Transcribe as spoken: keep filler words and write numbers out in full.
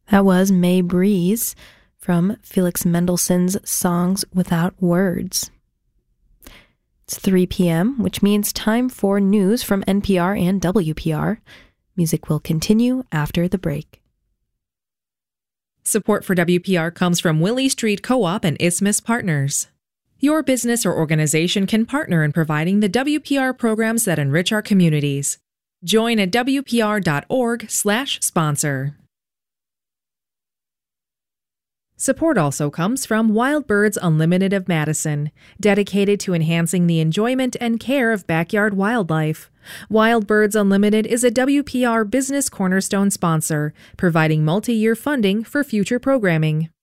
That was May Breeze from Felix Mendelssohn's Songs Without Words. It's three p.m., which means time for news from N P R and W P R. Music will continue after the break. Support for W P R comes from Willie Street Co-op and Isthmus Partners. Your business or organization can partner in providing the W P R programs that enrich our communities. Join at W P R dot org slash sponsor. Support also comes from Wild Birds Unlimited of Madison, dedicated to enhancing the enjoyment and care of backyard wildlife. Wild Birds Unlimited is a W P R Business Cornerstone sponsor, providing multi-year funding for future programming.